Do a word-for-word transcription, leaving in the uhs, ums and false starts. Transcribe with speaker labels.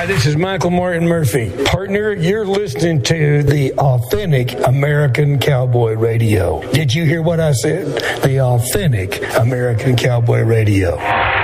Speaker 1: Hi, this is Michael Martin Murphy. Partner, you're listening to the Authentic American Cowboy Radio. Did you hear what I said? The Authentic American Cowboy Radio.